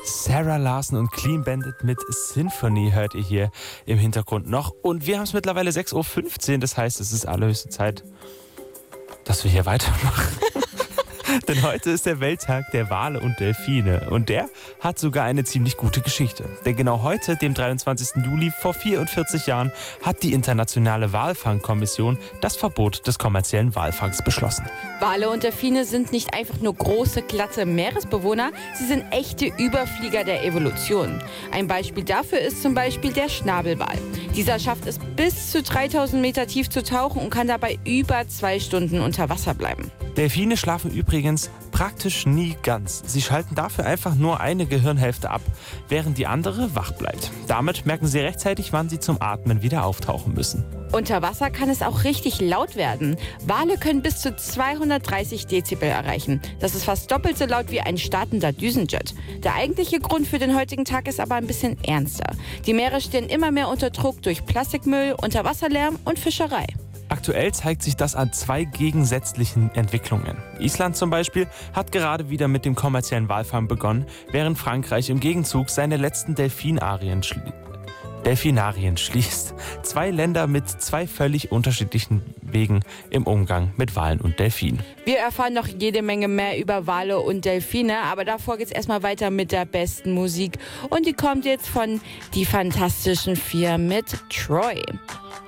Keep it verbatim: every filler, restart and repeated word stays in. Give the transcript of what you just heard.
Sarah Larson und Clean Bandit mit Symphony hört ihr hier im Hintergrund noch. Und wir haben es mittlerweile sechs Uhr fünfzehn, das heißt, es ist allerhöchste Zeit, dass wir hier weitermachen. Denn heute ist der Welttag der Wale und Delfine. Und der hat sogar eine ziemlich gute Geschichte. Denn genau heute, dem dreiundzwanzigsten Juli vor vierundvierzig Jahren, hat die Internationale Walfangkommission das Verbot des kommerziellen Walfangs beschlossen. Wale und Delfine sind nicht einfach nur große, glatte Meeresbewohner, sie sind echte Überflieger der Evolution. Ein Beispiel dafür ist zum Beispiel der Schnabelwal. Dieser schafft es bis zu dreitausend Meter tief zu tauchen und kann dabei über zwei Stunden unter Wasser bleiben. Delfine schlafen übrigens praktisch nie ganz. Sie schalten dafür einfach nur eine Gehirnhälfte ab, während die andere wach bleibt. Damit merken sie rechtzeitig, wann sie zum Atmen wieder auftauchen müssen. Unter Wasser kann es auch richtig laut werden. Wale können bis zu zweihundertdreißig Dezibel erreichen. Das ist fast doppelt so laut wie ein startender Düsenjet. Der eigentliche Grund für den heutigen Tag ist aber ein bisschen ernster. Die Meere stehen immer mehr unter Druck durch Plastikmüll, Unterwasserlärm und Fischerei. Aktuell zeigt sich das an zwei gegensätzlichen Entwicklungen. Island zum Beispiel hat gerade wieder mit dem kommerziellen Walfang begonnen, während Frankreich im Gegenzug seine letzten Delfinarien, schli- Delfinarien schließt. Zwei Länder mit zwei völlig unterschiedlichen Wegen im Umgang mit Walen und Delfinen. Wir erfahren noch jede Menge mehr über Wale und Delfine, aber davor geht's erstmal weiter mit der besten Musik. Und die kommt jetzt von Die Fantastischen Vier mit Troy.